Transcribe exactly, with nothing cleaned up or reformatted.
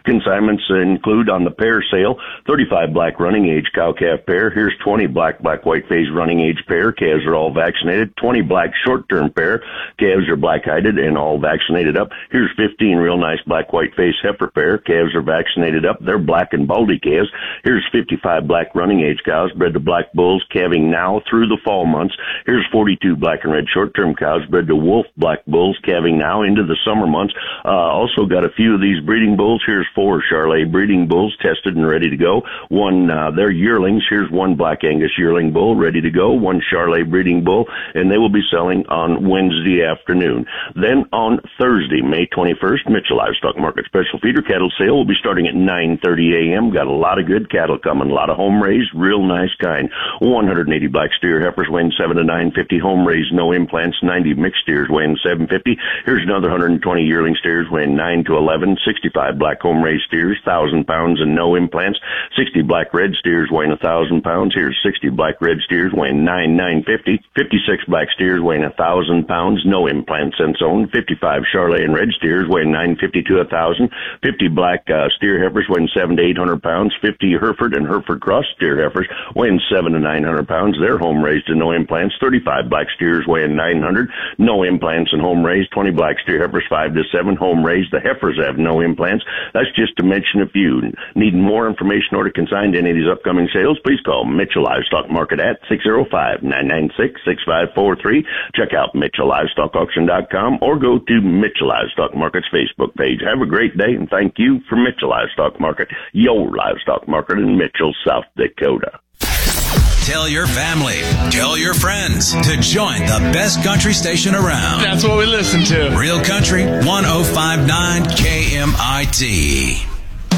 Consignments include on the pair sale, thirty-five black running age cow-calf pair. Here's twenty black, black, white face running age pair. Calves are all vaccinated. twenty black short-term pair. Calves are black-hided and all vaccinated up. Here's fifteen real nice black, white face heifer pair. Calves are vaccinated up. They're black and baldy calves. Here's fifty-five black running age cows bred to black bulls, calving now through the fall months. Here's forty-two black and red short-term cows bred to wolf black bulls, calving now into the summer months. Uh, also got a few of these breeding bulls. Here's four Charolais breeding bulls tested and ready to go. One, uh, they're yearlings. Here's one Black Angus yearling bull ready to go. One Charolais breeding bull, and they will be selling on Wednesday afternoon. Then on Thursday, May twenty-first, Mitchell Livestock Market Special Feeder Cattle Sale will be starting at nine thirty a.m. Got a lot of good cattle coming, a lot of home raised, real nice kind. one hundred eighty black steer heifers weighing seven to nine fifty, home raised, no implants. ninety mixed steers weighing seven fifty. Here's another one hundred twenty yearling steers weighing nine to eleven. sixty-five black home raised steers, one thousand pounds and no implants. sixty black red steers weighing one thousand pounds. Here's sixty black red steers weighing nine nine fifty. fifty-six black steers weighing one thousand pounds, no implants and so on. fifty-five Charolais and red steers weighing nine fifty to one thousand. fifty black uh, steer heifers weighing seven to eight hundred pounds. fifty Hereford and Hereford cross steer heifers weighing seven to nine hundred pounds. They're home raised and no implants. thirty-five black steers weighing nine hundred, no implants and home raised. twenty black steer heifers five to seven, home raised. The heifers have no implants. That's just to mention a few. Need more information or to consign to any of these upcoming sales, please call Mitchell Livestock Market at six oh five, nine nine six, six five four three. Check out Mitchell Livestock Auction dot com or go to Mitchell Livestock Market's Facebook page. Have a great day, and thank you for Mitchell Livestock Market, your livestock market in Mitchell, South Dakota. Tell your family, tell your friends to join the best country station around. That's what we listen to. Real Country one oh five point nine K M I T.